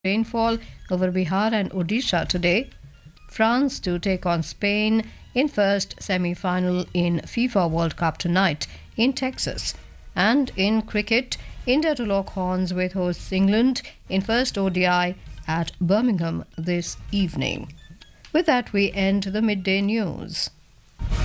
rainfall over Bihar and Odisha today. France to take on Spain in first semi-final in FIFA World Cup tonight in Texas. And in cricket, India to lock horns with hosts England in first ODI at Birmingham this evening. With that, we end the midday news.